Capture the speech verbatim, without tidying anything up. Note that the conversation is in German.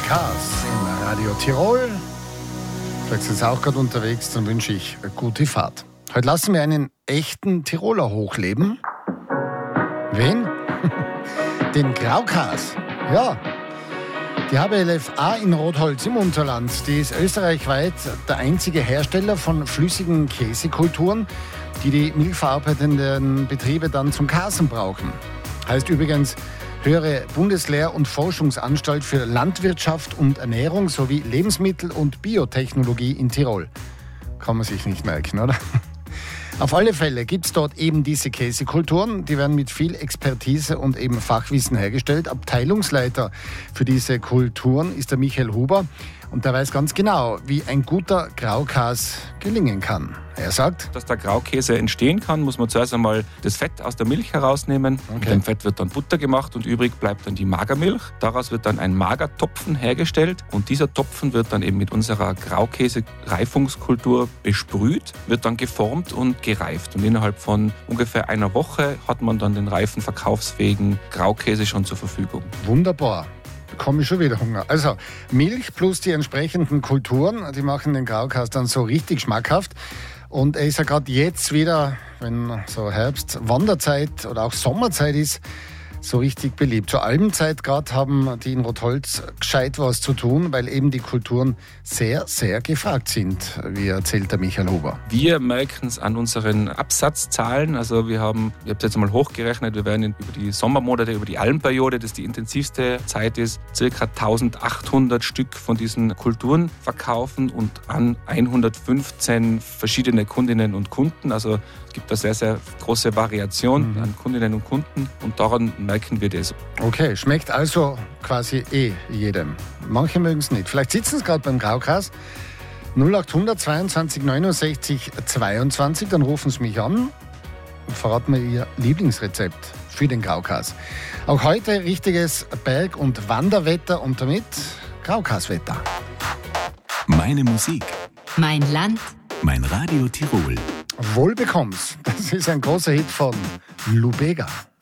Cars in Radio Tirol. Vielleicht sind Sie auch gerade unterwegs, dann wünsche ich eine gute Fahrt. Heute lassen wir einen echten Tiroler hochleben. Wen? Den Graukas. Ja, die H B L F A in Rotholz im Unterland, die ist österreichweit der einzige Hersteller von flüssigen Käsekulturen, die die milchverarbeitenden Betriebe dann zum Kasen brauchen. Heißt übrigens höhere Bundeslehr- und Forschungsanstalt für Landwirtschaft und Ernährung sowie Lebensmittel- und Biotechnologie in Tirol. Kann man sich nicht merken, oder? Auf alle Fälle gibt es dort eben diese Käsekulturen. Die werden mit viel Expertise und eben Fachwissen hergestellt. Abteilungsleiter für diese Kulturen ist der Michael Huber. Und der weiß ganz genau, wie ein guter Graukas gelingen kann. Er sagt, dass der Graukäse entstehen kann, muss man zuerst einmal das Fett aus der Milch herausnehmen. Okay. Mit dem Fett wird dann Butter gemacht und übrig bleibt dann die Magermilch. Daraus wird dann ein Magertopfen hergestellt und dieser Topfen wird dann eben mit unserer Graukäse-Reifungskultur besprüht, wird dann geformt und gereift. Und innerhalb von ungefähr einer Woche hat man dann den reifen, verkaufsfähigen Graukäse schon zur Verfügung. Wunderbar. Bekomme ich schon wieder Hunger. Also Milch plus die entsprechenden Kulturen, die machen den Graukas dann so richtig schmackhaft. Und er ist ja gerade jetzt wieder, wenn so Herbst, Wanderzeit oder auch Sommerzeit ist, so richtig beliebt. Zur Almenzeit gerade haben die in Rotholz gescheit was zu tun, weil eben die Kulturen sehr, sehr gefragt sind, wie erzählt der Michael Huber. Wir merken es an unseren Absatzzahlen. Also wir haben, ich habe es jetzt einmal hochgerechnet, wir werden über die Sommermonate, über die Almperiode, das die intensivste Zeit ist, ca. eintausendachthundert Stück von diesen Kulturen verkaufen und an hundertfünfzehn verschiedene Kundinnen und Kunden. Also es gibt eine sehr, sehr große Variation mhm. an Kundinnen und Kunden und daran merken wir das. Okay, schmeckt also quasi eh jedem. Manche mögen es nicht. Vielleicht sitzen sie gerade beim Graukas. null acht hundert zweiundzwanzig neunundsechzig zweiundzwanzig, dann rufen sie mich an und verraten mir ihr Lieblingsrezept für den Graukas. Auch heute richtiges Berg- und Wanderwetter und damit Graukaswetter. Meine Musik. Mein Land. Mein Radio Tirol. Wohl bekomm's. Das ist ein großer Hit von Lubega.